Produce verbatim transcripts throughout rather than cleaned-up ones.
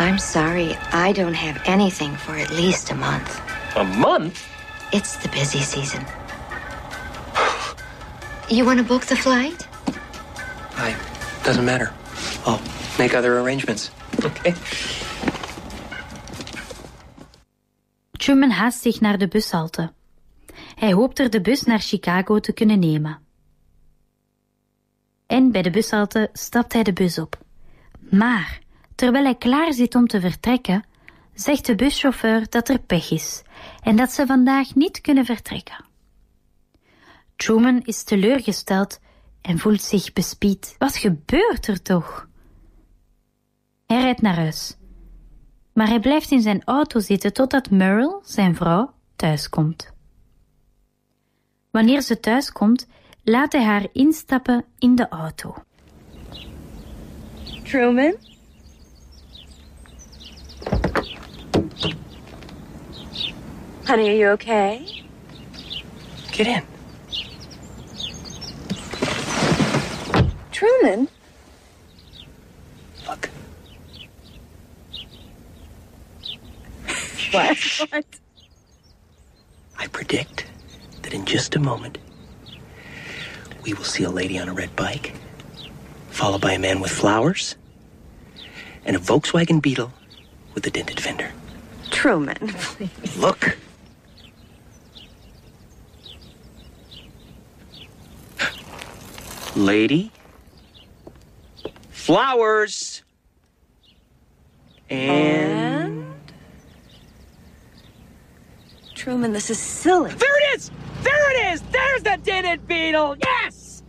I'm sorry, I don't have anything for at least a month. A month? It's the busy season. You want to book the flight? I... doesn't matter. I'll make other arrangements. Okay. Truman haast zich naar de bushalte. Hij hoopt er de bus naar Chicago te kunnen nemen. En bij de bushalte stapt hij de bus op. Maar, terwijl hij klaar zit om te vertrekken, zegt de buschauffeur dat er pech is en dat ze vandaag niet kunnen vertrekken. Truman is teleurgesteld en voelt zich bespied. Wat gebeurt er toch? Hij rijdt naar huis. Maar hij blijft in zijn auto zitten totdat Merrill, zijn vrouw, thuiskomt. Wanneer ze thuiskomt, laat hij haar instappen in de auto. Truman? Honey, are you okay? Get in. Truman? Look. What? What? I predict that in just a moment, we will see a lady on a red bike, followed by a man with flowers, and a Volkswagen Beetle with a dented fender. Truman, please. Look. Lady. Flowers. And... And? Truman, this is silly. There it is! There it is! There's the dented beetle! Yes!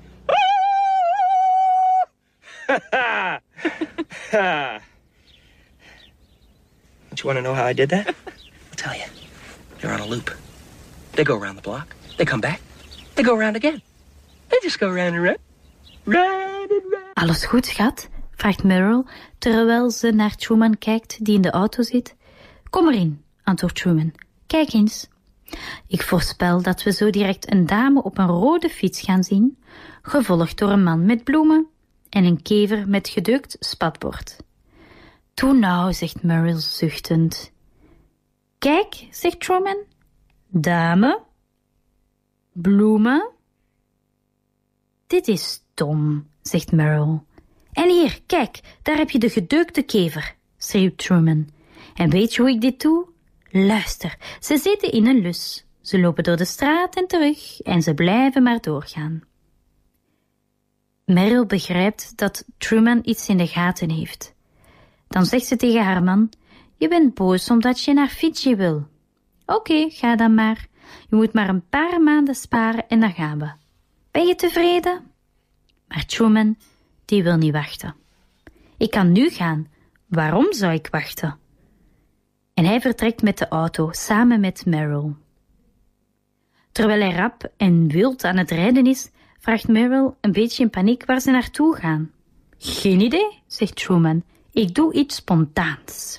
Don't you want to know how I did that? I'll tell you. They're on a loop. They go around the block. They come back. They go around again. They just go round and round. Round and round. Alles goed, schat? Vraagt Merrill, terwijl ze naar Truman kijkt, die in de auto zit. Kom erin, antwoordt Truman. Kijk eens. Ik voorspel dat we zo direct een dame op een rode fiets gaan zien, gevolgd door een man met bloemen en een kever met gedeukt spatbord. Toe nou, zegt Merrill zuchtend. Kijk, zegt Truman. Dame. Bloemen. Dit is stom, zegt Merrill. En hier, kijk, daar heb je de gedeukte kever, schreeuwt Truman. En weet je hoe ik dit doe? Luister, ze zitten in een lus. Ze lopen door de straat en terug en ze blijven maar doorgaan. Merrill begrijpt dat Truman iets in de gaten heeft. Dan zegt ze tegen haar man, je bent boos omdat je naar Fiji wil. Oké, okay, ga dan maar. Je moet maar een paar maanden sparen en dan gaan we. Ben je tevreden? Maar Truman, die wil niet wachten. Ik kan nu gaan. Waarom zou ik wachten? En hij vertrekt met de auto, samen met Merrill. Terwijl hij rap en wild aan het rijden is, vraagt Merrill een beetje in paniek waar ze naartoe gaan. Geen idee, zegt Truman. Ik doe iets spontaans.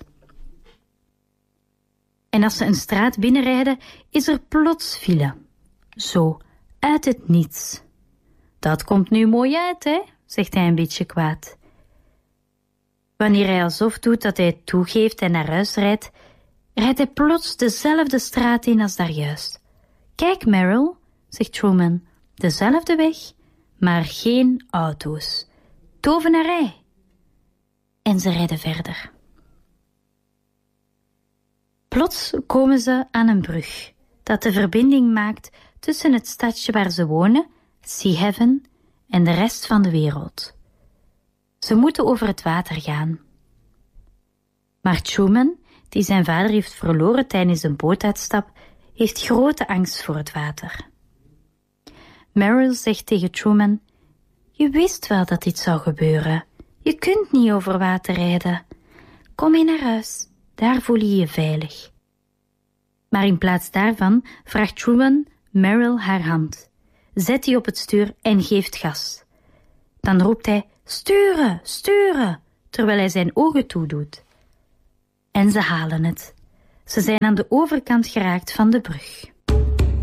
En als ze een straat binnenrijden, is er plots file. Zo, uit het niets. Dat komt nu mooi uit, hè, zegt hij een beetje kwaad. Wanneer hij alsof doet dat hij het toegeeft en naar huis rijdt, rijdt hij plots dezelfde straat in als daarjuist. Kijk, Merrill, zegt Truman, dezelfde weg, maar geen auto's. Tovenarij. En ze rijden verder. Plots komen ze aan een brug, dat de verbinding maakt tussen het stadje waar ze wonen, Sea Haven, en de rest van de wereld. Ze moeten over het water gaan. Maar Truman, die zijn vader heeft verloren tijdens een bootuitstap, heeft grote angst voor het water. Merrill zegt tegen Truman, je wist wel dat dit zou gebeuren. Je kunt niet over water rijden. Kom mee naar huis, daar voel je je veilig. Maar in plaats daarvan vraagt Truman Merrill haar hand, zet die op het stuur en geeft gas. Dan roept hij, sturen, sturen, terwijl hij zijn ogen toedoet. En ze halen het. Ze zijn aan de overkant geraakt van de brug.